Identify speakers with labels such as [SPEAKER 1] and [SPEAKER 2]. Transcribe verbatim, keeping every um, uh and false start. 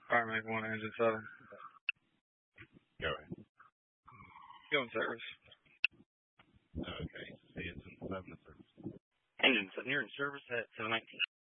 [SPEAKER 1] Fire make one engine seven.
[SPEAKER 2] Go ahead.
[SPEAKER 1] Go in service.
[SPEAKER 2] Okay. See, it's in seven to service.
[SPEAKER 3] Engine seven, you're in service at seven nineteen.